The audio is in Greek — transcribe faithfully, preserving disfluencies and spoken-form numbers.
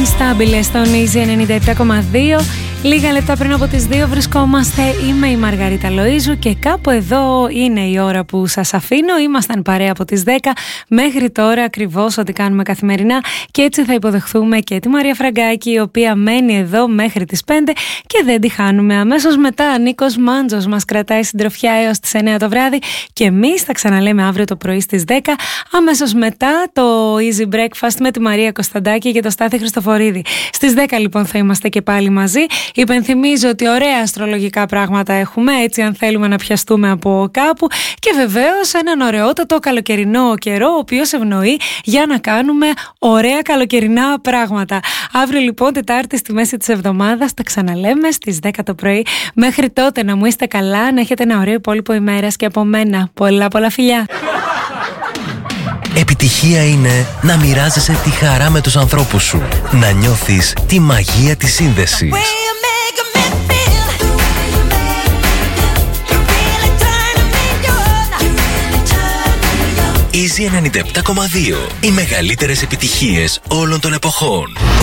Unstable στον Easy ενενήντα επτά κόμμα δύο. Λίγα λεπτά πριν από τις δύο βρισκόμαστε. Είμαι η Μαργαρίτα Λοΐζου και κάπου εδώ είναι η ώρα που σας αφήνω. Ήμασταν παρέα από τις δέκα μέχρι τώρα, ακριβώς ό,τι κάνουμε καθημερινά, και έτσι θα υποδεχθούμε και τη Μαρία Φραγκάκη, η οποία μένει εδώ μέχρι τις πέντε και δεν τη χάνουμε. Αμέσως μετά Νίκος Μάντζος μας κρατάει συντροφιά έως τις εννέα το βράδυ και εμείς θα ξαναλέμε αύριο το πρωί στις δέκα. Αμέσως μετά το Easy Breakfast με τη Μαρία Κωνσταντάκη και το Στάθη Χριστοφορίδη. Στις δέκα λοιπόν θα είμαστε και πάλι μαζί. Υπενθυμίζω ότι ωραία αστρολογικά πράγματα έχουμε, έτσι αν θέλουμε να πιαστούμε από κάπου, και βεβαίως έναν ωραιότατο καλοκαιρινό καιρό, ο οποίος ευνοεί για να κάνουμε ωραία καλοκαιρινά πράγματα. Αύριο λοιπόν, Τετάρτη στη μέση της εβδομάδας, τα ξαναλέμε στις δέκα το πρωί. Μέχρι τότε να μου είστε καλά, να έχετε ένα ωραίο υπόλοιπο ημέρας και από μένα πολλά πολλά φιλιά. Επιτυχία είναι να μοιράζεσαι τη χαρά με τους ανθρώπους σου. Να νιώθεις τη μαγεία της σύνδεσης. Easy ενενήντα επτά κόμμα δύο. Οι μεγαλύτερες επιτυχίες όλων των εποχών.